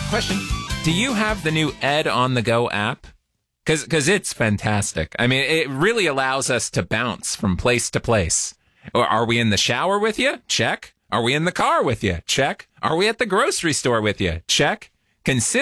Question. Do you have the new Ed on the Go app? Because it's fantastic. I mean, it really allows us to bounce from place to place. Or are we in the shower with you? Check. Are we in the car with you? Check. Are we at the grocery store with you? Check. Consider